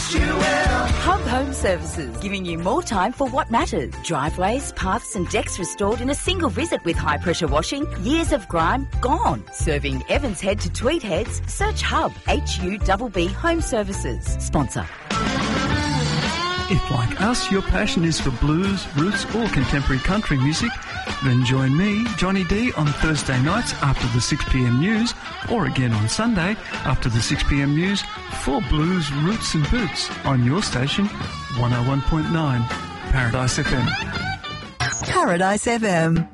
Yes, you will. Hub Home Services, giving you more time for what matters. Driveways, paths and decks restored in a single visit with high-pressure washing. Years of grime gone. Serving Evans Head to Tweed Heads. Search Hub, HUBB Home Services. Sponsor. If, like us, your passion is for blues, roots or contemporary country music, then join me, Johnny D, on Thursday nights after the 6pm news, or again on Sunday after the 6pm news for Blues, Roots and Boots on your station, 101.9 Paradise FM. Paradise FM.